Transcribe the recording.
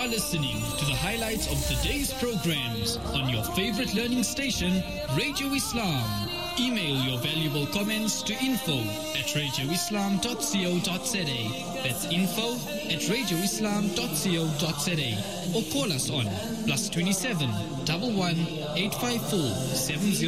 listening to the highlights of the day's programs on your favorite learning station, Radio Islam. Email your valuable comments to info@radioislam.co.za. That's info@radioislam.co.za. Or call us on +27 11 854 70